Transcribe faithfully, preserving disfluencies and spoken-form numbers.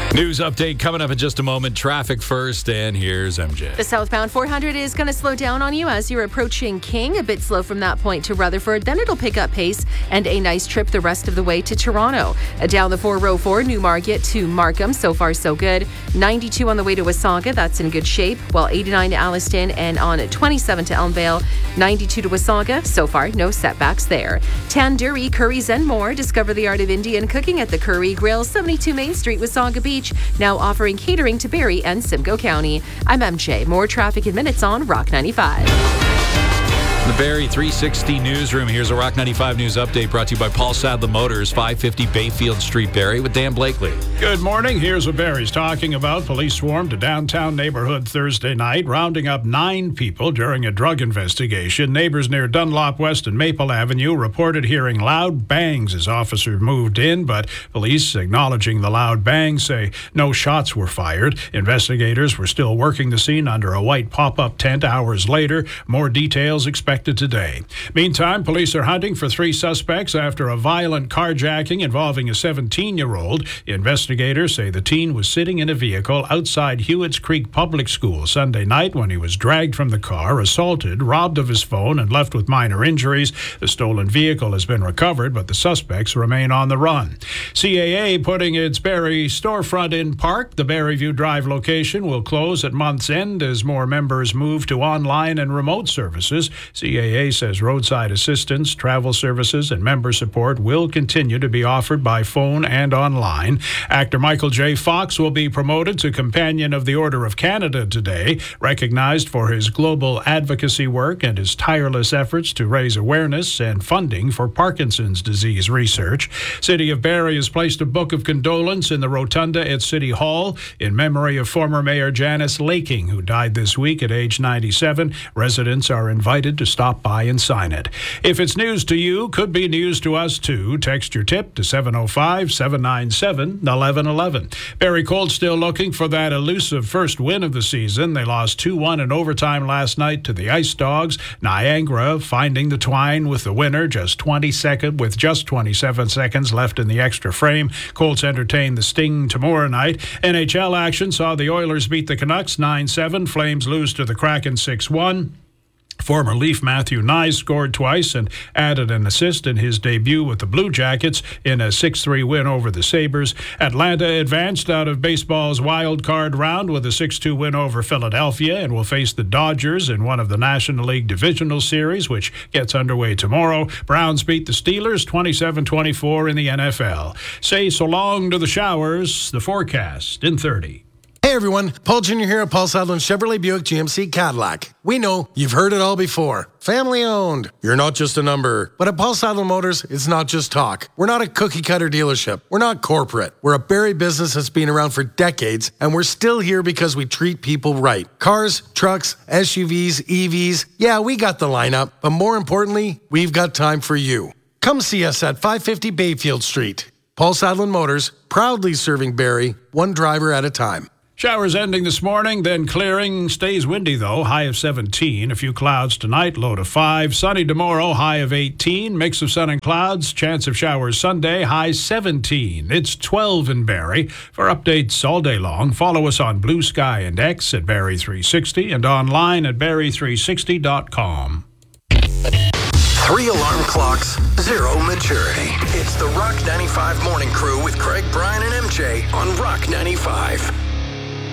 News update coming up in just a moment. Traffic first, and here's M J. The southbound four hundred is going to slow down on you as you're approaching King. A bit slow from that point to Rutherford. Then it'll pick up pace and a nice trip the rest of the way to Toronto. Uh, down the four oh four, Newmarket to Markham. So far, so good. ninety-two on the way to Wasaga. That's in good shape. While eighty-nine to Alliston and on twenty-seven to Elmvale. ninety-two to Wasaga. So far, no setbacks there. Tandoori, curries, and more. Discover the art of Indian cooking at the Curry Grill. seventy-two Main Street, Wasaga Beach. Now offering catering to Barrie and Simcoe County. I'm M J. More traffic in minutes on Rock ninety-five. The Barrie three sixty newsroom. Here's a Rock ninety-five news update brought to you by Paul Sadler Motors, five fifty Bayfield Street, Barrie, with Dan Blakely. Good morning. Here's what Barrie's talking about. Police swarmed a downtown neighborhood Thursday night, rounding up nine people during a drug investigation. Neighbors near Dunlop West and Maple Avenue reported hearing loud bangs as officers moved in, but police, acknowledging the loud bangs, say no shots were fired. Investigators were still working the scene under a white pop-up tent hours later. More details expected today. Meantime, police are hunting for three suspects after a violent carjacking involving a seventeen-year-old. Investigators say the teen was sitting in a vehicle outside Hewitt's Creek Public School Sunday night when he was dragged from the car, assaulted, robbed of his phone, and left with minor injuries. The stolen vehicle has been recovered, but the suspects remain on the run. C A A putting its Barrie storefront in park. The Barrieview Drive location will close at month's end as more members move to online and remote services. C A A says roadside assistance, travel services, and member support will continue to be offered by phone and online. Actor Michael J. Fox will be promoted to Companion of the Order of Canada today, recognized for his global advocacy work and his tireless efforts to raise awareness and funding for Parkinson's disease research. City of Barrie has placed a book of condolence in the rotunda at City Hall in memory of former Mayor Janice Laking, who died this week at age ninety-seven. Residents are invited to stop by and sign it. If it's news to you, could be news to us too. Text your tip to seven oh five, seven nine seven, one one one one. Barrie Colt still looking for that elusive first win of the season. They lost two one in overtime last night to the Ice Dogs. Niagara finding the twine with the winner just twenty second with just twenty-seven seconds left in the extra frame. Colts entertain the Sting tomorrow night. N H L action saw the Oilers beat the Canucks nine seven. Flames lose to the Kraken six one. Former Leaf Matthew Nye scored twice and added an assist in his debut with the Blue Jackets in a six three win over the Sabres. Atlanta advanced out of baseball's wild card round with a six two win over Philadelphia and will face the Dodgers in one of the National League Divisional Series, which gets underway tomorrow. Browns beat the Steelers twenty-seven twenty-four in the N F L. Say so long to the showers. The forecast in thirty. Hey everyone, Paul Junior here at Paul Sadler Chevrolet Buick G M C Cadillac. We know you've heard it all before. Family owned. You're not just a number. But at Paul Sadler Motors, it's not just talk. We're not a cookie cutter dealership. We're not corporate. We're a Barrie business that's been around for decades, and we're still here because we treat people right. Cars, trucks, S U Vs, E Vs. Yeah, we got the lineup, but more importantly, we've got time for you. Come see us at five fifty Bayfield Street. Paul Sadler Motors, proudly serving Barrie, one driver at a time. Showers ending this morning, then clearing. Stays windy, though. High of seventeen. A few clouds tonight, low to five. Sunny tomorrow, high of eighteen. Mix of sun and clouds. Chance of showers Sunday, high seventeen. It's twelve in Barrie. For updates all day long, follow us on Blue Sky and X at Barrie three sixty and online at barrie three sixty dot com. Three alarm clocks, zero maturity. It's the Rock ninety-five Morning Crew with Craig, Brian, and M J on Rock ninety-five.